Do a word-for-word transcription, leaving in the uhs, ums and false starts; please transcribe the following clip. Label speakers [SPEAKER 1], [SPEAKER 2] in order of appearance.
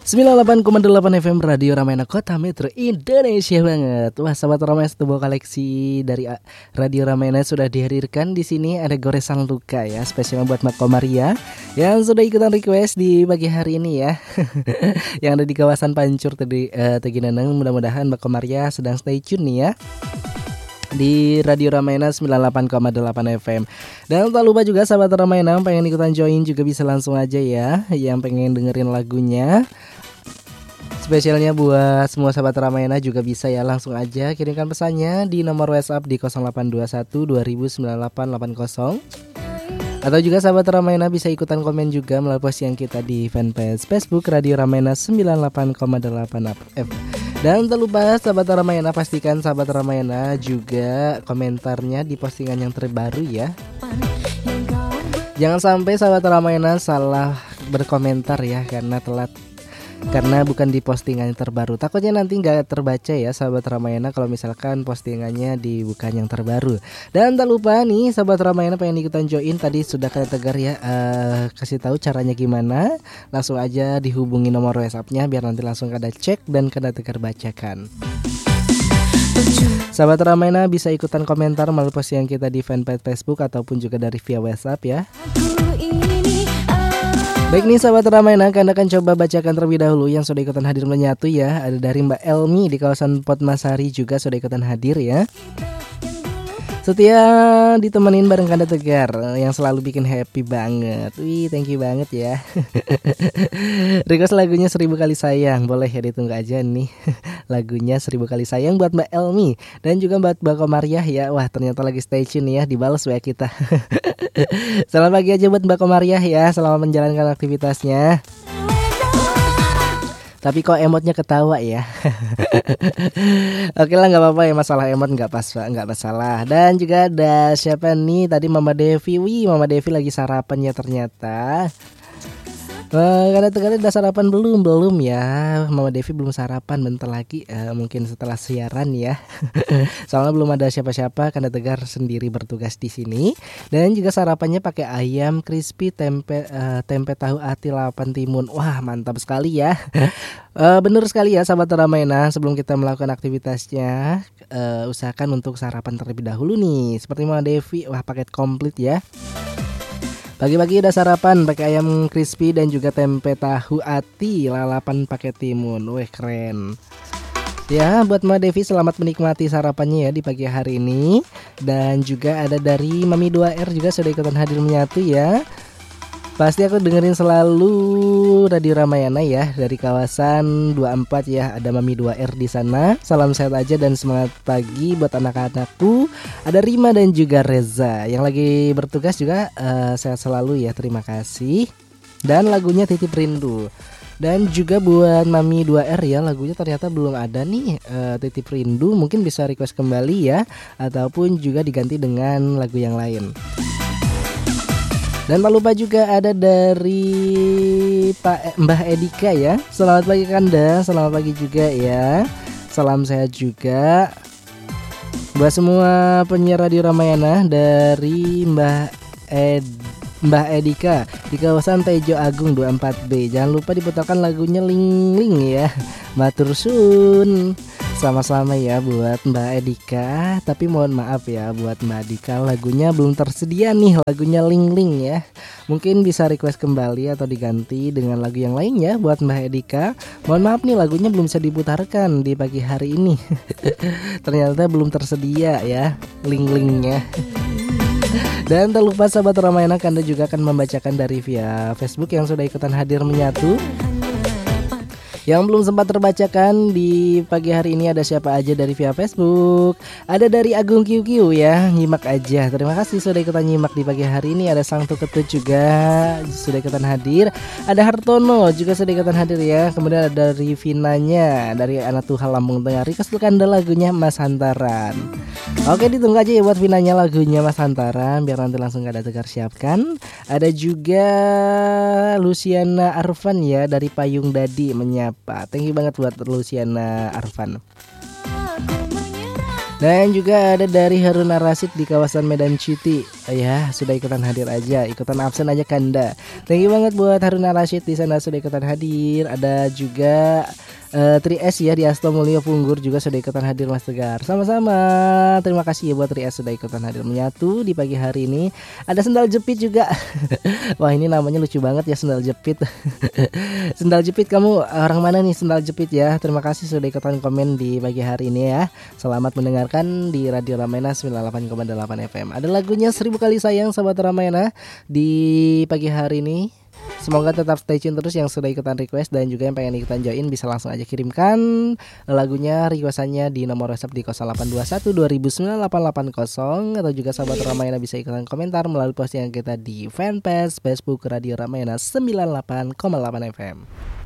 [SPEAKER 1] sembilan puluh delapan koma delapan F M Radio Ramayana Kota Metro Indonesia banget. Wah, sahabat Ramayana, sebuah koleksi dari Radio Ramayana sudah dihadirkan di sini. Ada goresan luka ya, spesial buat Mbak Komaria yang sudah ikutan request di pagi hari ini ya. Yang ada di kawasan Pancur tadi uh, Teginaneng. Mudah-mudahan Mbak Komaria sedang stay tune nih ya di Radio Ramayana sembilan puluh delapan koma delapan F M. Dan tak lupa juga sahabat Ramayana, pengen ikutan join juga bisa langsung aja ya. Yang pengen dengerin lagunya, spesialnya buat semua sahabat Ramayana juga bisa ya, langsung aja kirimkan pesannya di nomor WhatsApp di nol delapan dua satu dua nol sembilan delapan delapan nol. Atau juga sahabat Ramayana bisa ikutan komen juga melalui postingan kita di fanpage Facebook Radio Ramayana sembilan puluh delapan koma delapan F M. Dan tak lupa sahabat Ramayana, pastikan sahabat Ramayana juga komentarnya di postingan yang terbaru ya. Jangan sampai sahabat Ramayana salah berkomentar ya, karena telat, karena bukan di postingan yang terbaru. Takutnya nanti gak terbaca ya sahabat Ramayana kalau misalkan postingannya di bukan yang terbaru. Dan tak lupa nih sahabat Ramayana, pengen ikutan join tadi sudah kata tegar ya, uh, kasih tahu caranya gimana. Langsung aja dihubungi nomor WhatsAppnya biar nanti langsung kada cek dan kada tegar bacakan. Sahabat Ramayana bisa ikutan komentar melalui postingan kita di fanpage Facebook ataupun juga dari via WhatsApp ya. Baik nih sahabat Ramayana, kami akan coba bacakan terlebih dahulu yang sudah ikutan hadir menyatu ya. Ada dari Mbak Elmi di kawasan Potmasari juga sudah ikutan hadir ya. Setia ditemenin bareng Kanda Tegar yang selalu bikin happy banget. Wih, thank you banget ya. Request lagunya Seribu Kali Sayang, boleh ya, ditunggu aja nih. Lagunya Seribu Kali Sayang buat Mbak Elmi dan juga buat Mbak Komariah ya. Wah, ternyata lagi stay tune ya, dibalas W A kita. Selamat pagi aja buat Mbak Komariah ya, selamat menjalankan aktivitasnya. Tapi kok emotnya ketawa ya. Oke lah, nggak apa-apa ya, masalah emot nggak pas, nggak masalah. Dan juga ada siapa nih tadi, Mama Devi. Wih, Mama Devi lagi sarapan ya ternyata. Uh, karena tegarnya udah sarapan belum? Belum ya, Mama Devi belum sarapan, bentar lagi uh, mungkin setelah siaran ya. Soalnya belum ada siapa-siapa, karena Tegar sendiri bertugas di sini. Dan juga sarapannya pakai ayam crispy, tempe uh, tempe tahu ati lapan timun. Wah, mantap sekali ya. uh, Bener sekali ya sahabat Ramayana, sebelum kita melakukan aktivitasnya uh, usahakan untuk sarapan terlebih dahulu nih. Seperti Mama Devi, wah paket komplit ya. Pagi-pagi udah sarapan pakai ayam crispy dan juga tempe tahu ati lalapan pakai timun. Wih, keren. Ya, buat Mbak Devi selamat menikmati sarapannya ya di pagi hari ini. Dan juga ada dari Mami dua R juga sudah ikutan hadir menyatu ya. Pasti aku dengerin selalu Radio Ramayana ya dari kawasan dua puluh empat ya. Ada Mami dua R di sana. Salam sehat aja dan semangat pagi buat anak-anakku. Ada Rima dan juga Reza yang lagi bertugas juga, uh, sehat selalu ya. Terima kasih. Dan lagunya Titip Rindu. Dan juga buat Mami dua R ya, lagunya ternyata belum ada nih, uh, Titip Rindu. Mungkin bisa request kembali ya, ataupun juga diganti dengan lagu yang lain. Dan tak lupa juga ada dari Pak Mbah Edika ya. Selamat pagi Kanda, selamat pagi juga ya. Salam sehat juga buat semua penyiar Radio Ramayana dari Mbah Ed Mbah Edika di kawasan Tejo Agung dua puluh empat B. Jangan lupa diputarkan lagunya Ling Ling ya. Matur sun. Sama-sama ya buat Mbak Edika. Tapi mohon maaf ya buat Mbak Edika, lagunya belum tersedia nih, lagunya Ling Ling ya. Mungkin bisa request kembali atau diganti dengan lagu yang lain ya buat Mbak Edika. Mohon maaf nih, lagunya belum bisa diputarkan di pagi hari ini. Ternyata belum tersedia ya Ling Lingnya. Dan tak lupa sahabat Ramayana, Anda juga akan membacakan dari via Facebook yang sudah ikutan hadir menyatu. Yang belum sempat terbacakan di pagi hari ini ada siapa aja dari via Facebook. Ada dari Agung Q Q ya, nyimak aja. Terima kasih sudah ikutan nyimak di pagi hari ini. Ada Sang Tuketut juga sudah ikutan hadir. Ada Hartono juga sudah ikutan hadir ya. Kemudian ada dari Vinanya dari Anak Tuhan Lampung Tengah. Request Kanda lagunya Mas Hantaran. Oke, ditunggu aja ya buat Vinanya lagunya Mas Hantaran, biar nanti langsung ada Tegar siapkan. Ada juga Luciana Arfan ya dari Payung Dadi menyapa. Thank you banget buat Luciana Arfan. Dan juga ada dari Haruna Rasid di kawasan Medan City. Ya, sudah ikutan hadir aja, ikutan absen aja Kanda. Thank you banget buat Haruna Rasid di sana sudah ikutan hadir. Ada juga uh, tiga S ya di Asto Mulyo Punggur juga sudah ikutan hadir Mas Tegar. Sama-sama. Terima kasih ya buat tiga S sudah ikutan hadir menyatu di pagi hari ini. Ada sendal jepit juga. Wah, ini namanya lucu banget ya, sendal jepit. Sendal jepit, kamu orang mana nih sendal jepit ya? Terima kasih sudah ikutan komen di pagi hari ini ya. Selamat mendengarkan di Radio Ramayana sembilan puluh delapan koma delapan F M. Ada lagunya Seribu Kali Sayang sahabat Ramayana di pagi hari ini. Semoga tetap stay tune terus yang sudah ikutan request, dan juga yang pengen ikutan join bisa langsung aja kirimkan lagunya, requestannya di nomor WhatsApp di nol delapan dua satu dua nol nol sembilan delapan delapan nol, atau juga sahabat Ramayana bisa ikutan komentar melalui postingan kita di fanpage Facebook Radio Ramayana sembilan puluh delapan koma delapan F M.